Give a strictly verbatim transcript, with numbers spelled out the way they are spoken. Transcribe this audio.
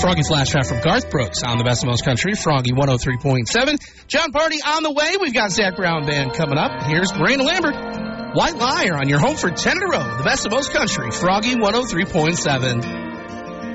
Froggy Flash Trap from Garth Brooks on the Best of Most Country, Froggy one oh three point seven. John Party on the way. We've got Zach Brown Band coming up. Here's Miranda Lambert. White Liar on your home for ten in a row. The Best of Most Country, Froggy one oh three point seven.